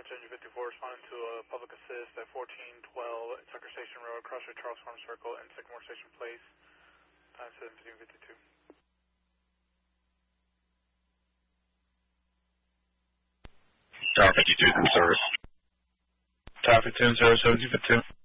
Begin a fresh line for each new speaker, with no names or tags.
1754 responding to a public assist at 1412 Tucker Station Road, across the Charles Farm Circle and Sycamore Station Place, time 1752.
Tower 52 in service. Tower 52 in service, 1752.